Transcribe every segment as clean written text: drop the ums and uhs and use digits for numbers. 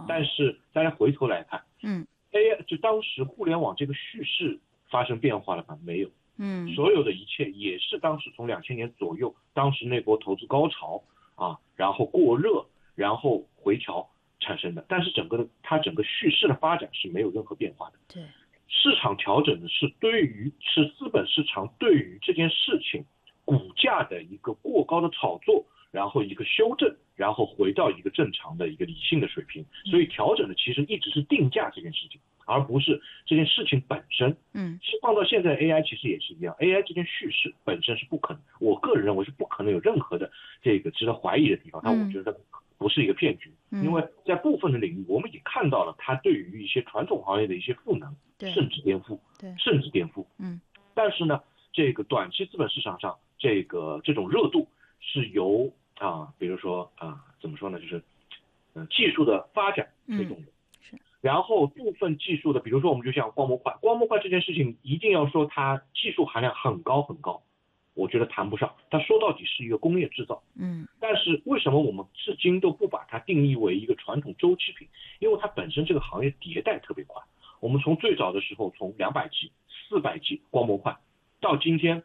但是大家回头来看，AI 就当时互联网这个叙事发生变化了吗？没有。所有的一切也是当时从2000年左右，当时那波投资高潮啊，然后过热，然后回调产生的。但是它整个叙事的发展是没有任何变化的。 对， 市场调整的是资本市场对于这件事情股价的一个过高的炒作，然后一个修正，然后回到一个正常的一个理性的水平。所以调整的其实一直是定价这件事情，而不是这件事情本身。放到现在 AI 其实也是一样， AI 这件叙事本身是不可能，我个人认为是不可能有任何的这个值得怀疑的地方，但我觉得不是一个骗局。因为在部分的领域我们已经看到了它对于一些传统行业的一些赋能，甚至颠覆。但是呢，这个短期资本市场上这种热度是由比如说怎么说呢，就是技术的发展推动的。然后部分技术的，比如说我们就像光模块这件事情，一定要说它技术含量很高很高，我觉得谈不上，它说到底是一个工业制造。但是为什么我们至今都不把它定义为一个传统周期品？因为它本身这个行业迭代特别快。我们从最早的时候，从200G、400G 光模块，到今天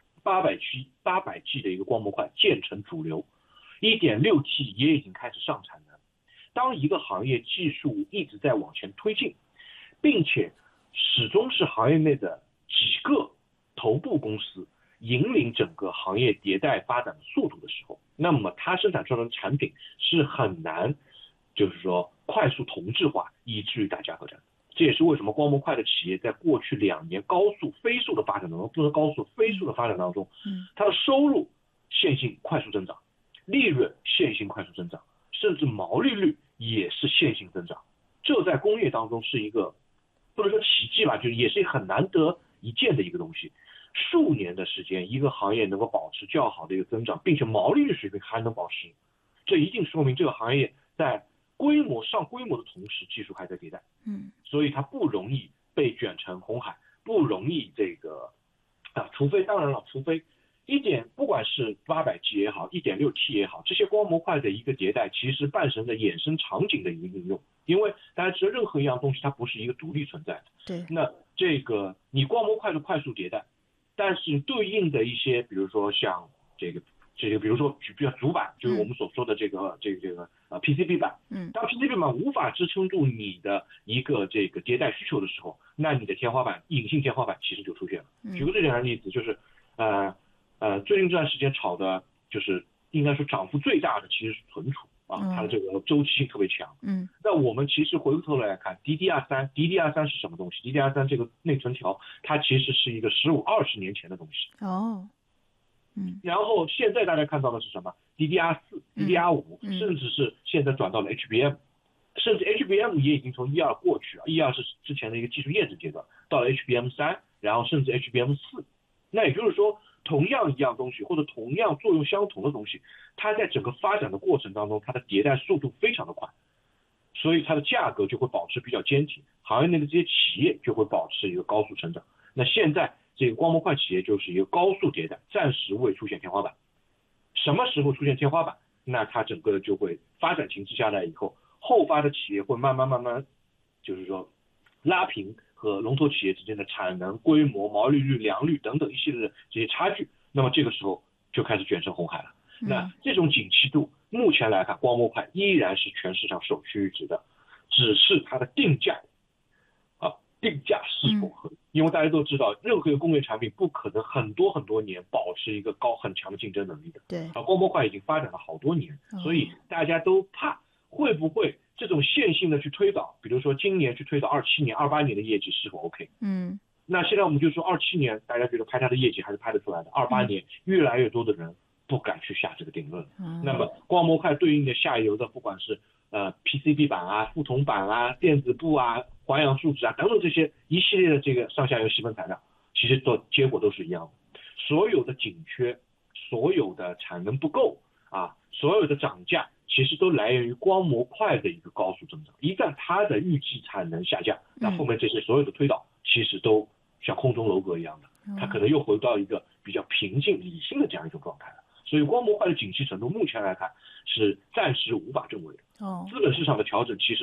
800G 的一个光模块渐成主流， 1.6T 也已经开始上产了。当一个行业技术一直在往前推进，并且始终是行业内的几个头部公司引领整个行业迭代发展的速度的时候，那么它生产出来的产品是很难就是说快速同质化，以至于打价格战。这也是为什么光模块的企业在过去2年飞速的发展当中，不是高速飞速的发展当中，它的收入线性快速增长，利润线性快速增长，甚至毛利率也是线性增长。这在工业当中是一个不能说奇迹吧，就是也是很难得一见的一个东西。数年的时间，一个行业能够保持较好的一个增长，并且毛利率水平还能保持，这一定说明这个行业在上规模的同时，技术还在迭代。所以它不容易被卷成红海，不容易除非不管是800G 也好， 1.6T 也好，这些光模块的一个迭代其实伴随着衍生场景的一个应用。因为大家知道任何一样东西它不是一个独立存在的。 对， 那你光模块的快速迭代，但是对应的一些比如说像比如说比较主板，就是我们所说的PCB 板。当 PCB 板无法支撑住你的一个迭代需求的时候，那你的隐性天花板其实就出现了。举个最简单的例子，就是最近这段时间炒的就是应该说涨幅最大的其实是存储它的这个周期性特别强。那我们其实回过头来看 DDR3 是什么东西？ DDR3 这个内存条它其实是一个15-20年前的东西。然后现在大家看到的是什么？ DDR4、DDR5，甚至是现在转到了 HBM， 甚至 HBM 也已经从1.2过去了，1.2是之前的一个技术验证阶段，到了 HBM3， 然后甚至 HBM4。那也就是说，同样一样东西或者同样作用相同的东西，它在整个发展的过程当中，它的迭代速度非常的快，所以它的价格就会保持比较坚挺，行业内的这些企业就会保持一个高速成长。那现在这个光模块企业就是一个高速迭代，暂时未出现天花板。什么时候出现天花板？那它整个的就会发展停滞下来以后，后发的企业会慢慢就是说拉平和龙头企业之间的产能、规模、毛利率、良率等等一系列的这些差距，那么这个时候就开始卷成红海了。那这种景气度目前来看，光模块依然是全市场首屈一指的，只是它的定价是否合理。因为大家都知道，任何一个工业产品不可能很多年保持一个很强的竞争能力的。 对， 光模块已经发展了好多年，所以大家都怕会不会这种线性的去推导，比如说今年去推导27年、28年的业绩是否 OK。那现在我们就说27年大家觉得拍它的业绩还是拍得出来的，28年越来越多的人不敢去下这个定论。那么光模块对应的下游的不管是PCB 板啊、覆铜板啊、电子布啊、环氧树脂啊等等这些一系列的这个上下游细分材料，其实结果都是一样的。所有的紧缺，所有的产能不够所有的涨价其实都来源于光模块的一个高速增长。一旦它的预计产能下降，那后面这些所有的推导其实都像空中楼阁一样的，它可能又回到一个比较平静理性的这样一种状态了。所以光模块的景气程度目前来看是暂时无法证伪的。资本市场的调整其实